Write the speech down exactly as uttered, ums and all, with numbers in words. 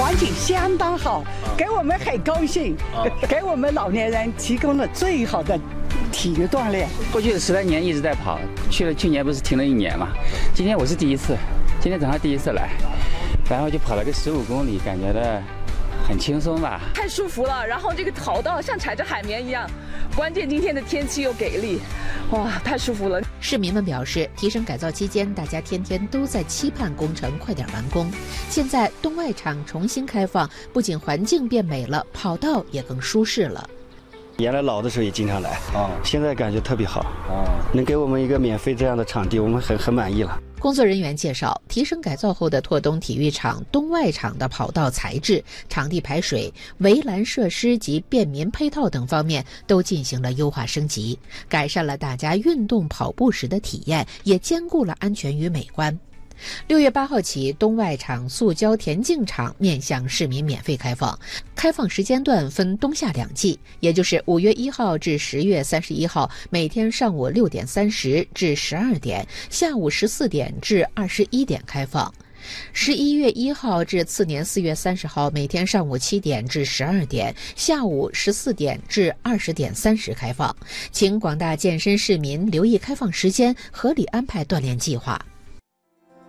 环境相当好，给我们很高兴，给我们老年人提供了最好的体育锻炼。 过去的十来年一直在跑，去了去年不是停了一年嘛，今天我是第一次，今天早上第一次来，然后就跑了个十五公里，感觉到很轻松吧， 太舒服了。然后这个跑道像踩着海绵一样，关键今天的天气又给力，哇，太舒服了。 市民们表示，提升改造期间，大家天天都在期盼工程快点完工。现在东外场重新开放，不仅环境变美了，跑道也更舒适了。 原来老的时候也经常来， 哦， 现在感觉特别好， 哦， 能给我们一个免费这样的场地，我们很很满意了。 工作人员介绍，提升改造后的拓东体育场东外场的跑道材质、场地排水、围栏设施及便民配套等方面都进行了优化升级，改善了大家运动跑步时的体验，也兼顾了安全与美观。六月八号起，东外场塑胶田径场面向市民免费开放，开放时间段分冬夏两季，也就是五月一号至十月三十一号，每天上午六点三十至十二点，下午十四点至二十一点开放。十一月一号至次年四月三十号，每天上午七点至十二点，下午十四点至二十点三十开放。请广大健身市民留意开放时间，合理安排锻炼计划。